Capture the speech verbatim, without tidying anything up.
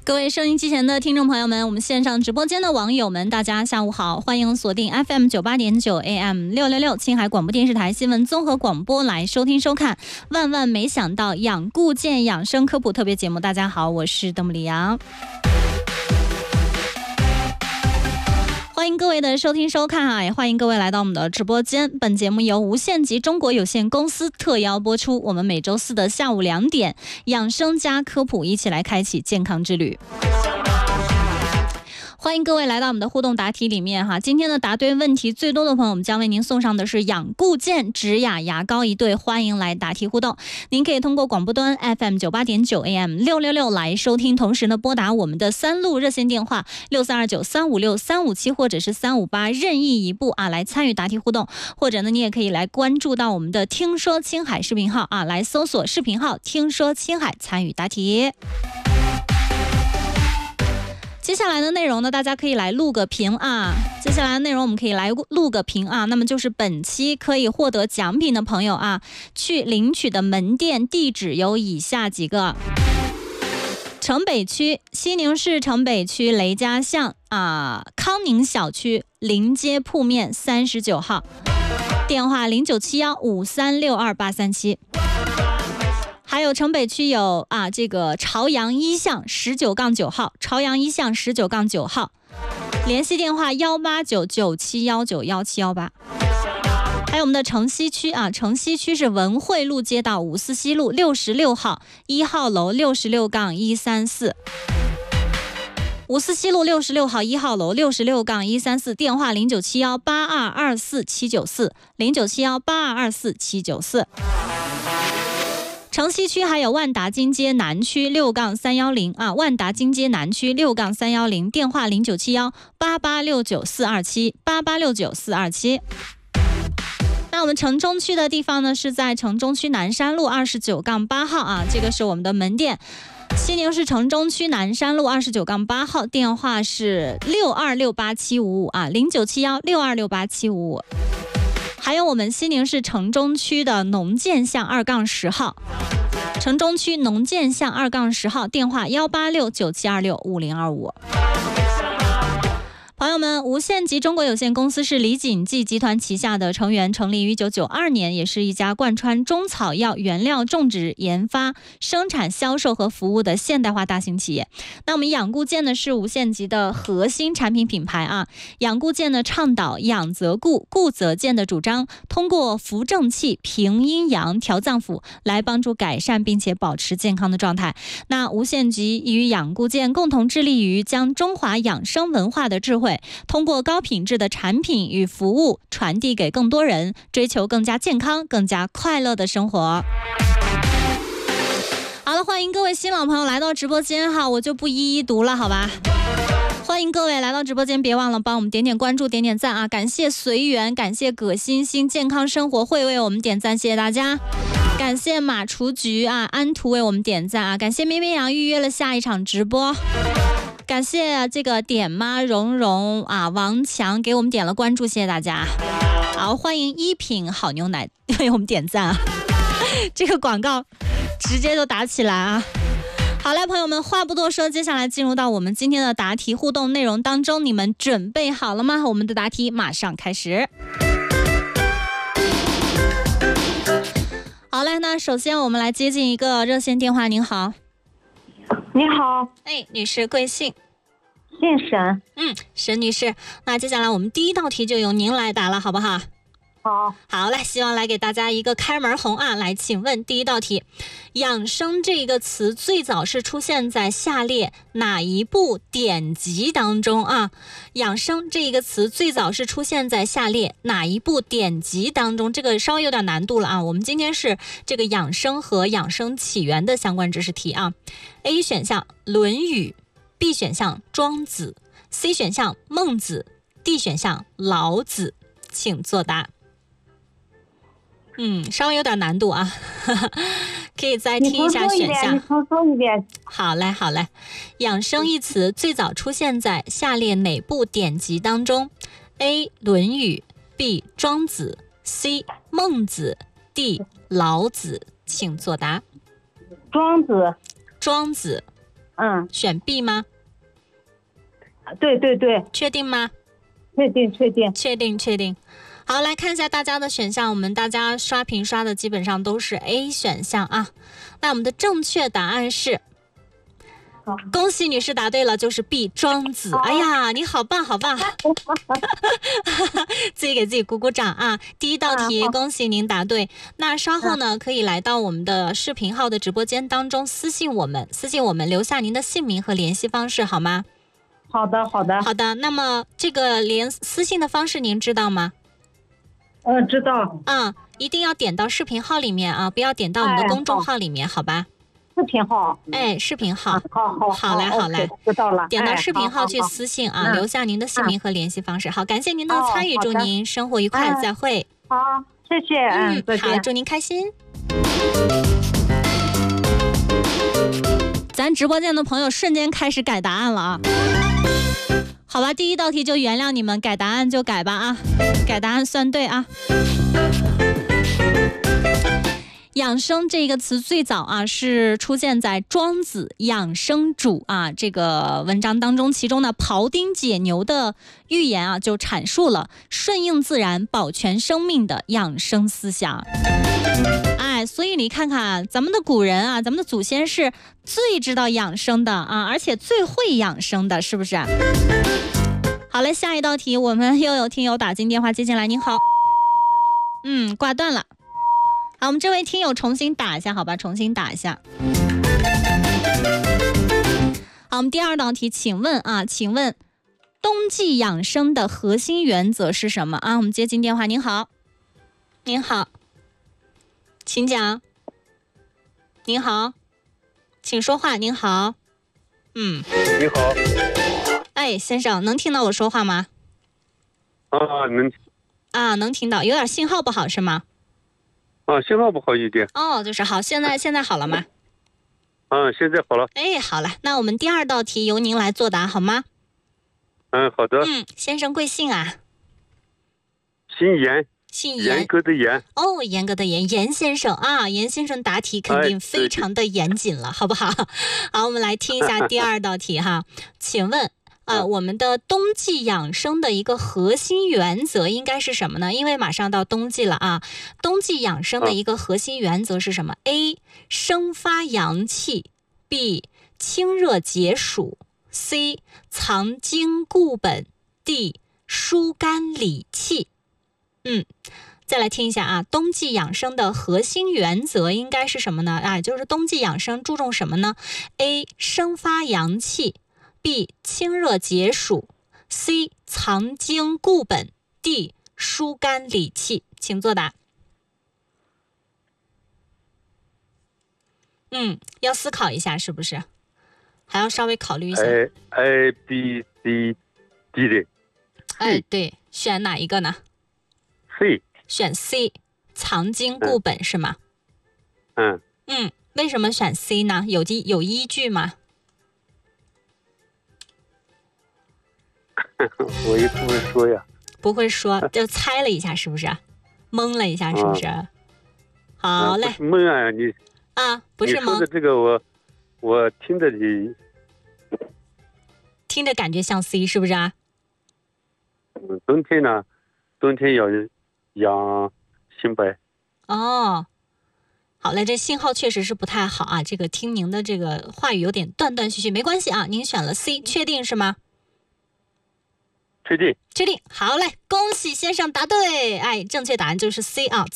各位收音机前的听众朋友们，我们线上直播间的网友们，大家下午好，欢迎锁定 F M 九八点九 A M 六六六青海广播电视台新闻综合广播来收听收看。万万没想到养固健养生科普特别节目，大家好，我是邓木里阳。欢迎各位的收听收看啊，也欢迎各位来到我们的直播间。本节目由无限极中国有限公司特邀播出。我们每周四的下午两点，养生加科普，一起来开启健康之旅。欢迎各位来到我们的互动答题里面哈，今天的答对问题最多的朋友，我们将为您送上的是养固健植雅牙膏一对，欢迎来答题互动。您可以通过广播端 F M 九八点九 A M 六六六来收听，同时呢拨打我们的三路热线电话六三二九三五六三五七或者是三五八任意一部啊来参与答题互动，或者呢你也可以来关注到我们的听说青海视频号啊，来搜索视频号听说青海参与答题。接下来的内容呢，大家可以来录个屏啊。接下来的内容我们可以来录个屏啊。那么就是本期可以获得奖品的朋友啊，去领取的门店地址有以下几个：城北区西宁市城北区雷家巷啊康宁小区临街铺面三十九号，电话零九七幺五三六二八三七。还有城北区有啊，这个朝阳一巷十九杠九号，朝阳一巷十九杠九号，联系电话幺八九九七幺九幺七幺八。还有我们的城西区啊，城西区是文汇路街道五四西路六十六号一号楼六十六杠一三四。五四西路六十六号一号楼六十六杠一三四，电话零九七幺八二二四七九四，零九七幺八二二四七九四。城西区还有万达金街南区六杠三幺零啊，万达金街南区六杠三幺零，电话零九七幺八八六九四二七八八六九四二七。那我们城中区的地方呢，是在城中区南山路二十九杠八号啊，这个是我们的门店。西宁市城中区南山路二十九杠八号，电话是六二六八七五五啊，零九七幺六二六八七五五。还有我们西宁市城中区的农建巷二杠十号，城中区农建巷二杠十号，电话幺八六九七二六五零二五。朋友们，无限极中国有限公司是李锦记集团旗下的成员，成立于一九九二年，也是一家贯穿中草药原料种植、研发、生产、销售和服务的现代化大型企业。那我们养固健呢是无限极的核心产品品牌啊。养固健呢倡导养则固、固则健的主张，通过扶正气、平阴阳、调脏腑来帮助改善并且保持健康的状态。那无限极与养固健共同致力于将中华养生文化的智慧通过高品质的产品与服务传递给更多人，追求更加健康、更加快乐的生活。好了，欢迎各位新老朋友来到直播间哈，我就不一一读了，好吧？欢迎各位来到直播间，别忘了帮我们点点关注、点点赞啊！感谢随缘，感谢葛欣欣健康生活会为我们点赞，谢谢大家。感谢马厨局啊，安图为我们点赞啊！感谢咩咩羊预约了下一场直播。感谢这个点妈蓉蓉啊，王强给我们点了关注，谢谢大家。好，欢迎一品好牛奶为我们点赞啊，这个广告直接就打起来啊。好嘞，朋友们，话不多说，接下来进入到我们今天的答题互动内容当中，你们准备好了吗？我们的答题马上开始。好嘞，那首先我们来接进一个热线电话。您好。 你好， 哎，女士贵姓？ 姓沈。 嗯，沈女士，那接下来我们第一道题就由您来答了，好不好？ 好。 好嘞，希望来给大家一个开门红啊！来，请问第一道题，养生这个词最早是出现在下列哪一部典籍当中啊？养生这个词最早是出现在下列哪一部典籍当中？这个稍微有点难度了啊！我们今天是这个养生和养生起源的相关知识题啊。A 选项《论语》， B 选项庄子， C 选项孟子， D 选项老子，请作答。嗯，稍微有点难度啊，可以再听一下选项。 你重说一遍。 好嘞，好嘞。养生一词最早出现在下列哪部典籍当中 ？A. 论语， B. 庄子， C. 孟子， D. 老子，请作答。 庄子。 庄子。 嗯， 选 B 吗？ 对对对， 确定吗？ 确定确定。 确定确定。好，来看一下大家的选项，我们大家刷屏刷的基本上都是 A 选项啊。那我们的正确答案是，恭喜女士答对了，就是 B 庄子。哎呀，你好棒好棒，自己给自己鼓鼓掌啊！第一道题，恭喜您答对。那稍后呢，可以来到我们的视频号的直播间当中私信我们，私信我们留下您的姓名和联系方式，好吗？ 好的好的好的。那么这个连私信的方式您知道吗？ 嗯，知道。 啊、嗯，一定要点到视频号里面啊，不要点到我们的公众号里面，哎、好, 好吧？ 视频号。 哎，视频号。 好好好嘞好嘞， 知道了。 点到视频号去私信啊， 哎、 留下您的姓名和联系方式。好，感谢您的参与，祝您生活愉快， 哎、 再会。 好，谢谢。 嗯， 再见。 好，祝您开心。咱直播间的朋友瞬间开始改答案了啊！好吧，第一道题就原谅你们，改答案就改吧啊，改答案算对啊。养生这个词最早啊是出现在庄子养生主啊这个文章当中，其中呢庖丁解牛的寓言啊就阐述了顺应自然保全生命的养生思想。哎，所以你看看咱们的古人啊，咱们的祖先是最知道养生的啊，而且最会养生的，是不是？好嘞，下一道题我们又有听友打进电话接进来。您好。嗯，挂断了。好，我们这位听友重新打一下，好吧，重新打一下。好，我们第二道题，请问啊，请问冬季养生的核心原则是什么啊？我们接进电话，您好，您好，请讲。您好，请说话。您好，嗯， 你好， 哎，先生，能听到我说话吗？ 啊，能啊，能听到，有点信号不好是吗？ 啊，信号不好一点。 哦，就是好，现在现在好了吗？ 嗯，现在好了。 哎，好了，那我们第二道题由您来作答好吗？ 嗯，好的。 嗯，先生贵姓啊？ 姓严。 姓严。 严格的严。 哦，严格的严，严先生啊，严先生答题肯定非常的严谨了，哎、好不好？好，我们来听一下第二道题哈，请问。啊，我们的冬季养生的一个核心原则应该是什么呢？因为马上到冬季了啊，冬季养生的一个核心原则是什么 ？A. 生发阳气 ，B. 清热解暑 ，C. 藏精固本 ，D. 疏肝理气。嗯。再来听一下啊，冬季养生的核心原则应该是什么呢？啊，就是冬季养生注重什么呢 ？A. 生发阳气。B. 清热解暑 C. 藏精固本 D. 疏肝理气，请作答。嗯，要思考一下是不是？还要稍微考虑一下。 A A B C D 的。 哎，对，选哪一个呢 ？C。 选 C， 藏精固本、嗯、是吗？ 嗯。 嗯，为什么选 C 呢？有依有依据吗？ 我也不会说呀， 不会说，就猜了一下，是不是？蒙了一下，是不是？啊、好嘞， 啊、不是蒙啊，你啊，不是蒙。 你说的这个我，我听着你， 听着感觉像 C， 是不是啊？ 嗯，冬天呢，冬天要养心白。 哦，好嘞，这信号确实是不太好啊，这个听您的这个话语有点断断续续，没关系啊，您选了 C， 确定是吗？ 确定， 确定，好嘞，恭喜先生答对，哎，正确答案就是 C 啊。